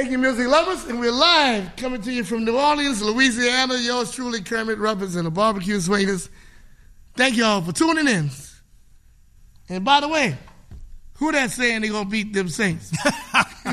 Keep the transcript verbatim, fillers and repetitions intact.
Thank you, music lovers. And we're live coming to you from New Orleans, Louisiana. Yours truly, Kermit Ruffins and the Barbecue Swingers. Thank you all for tuning in. And by the way, who that saying they going to beat them Saints?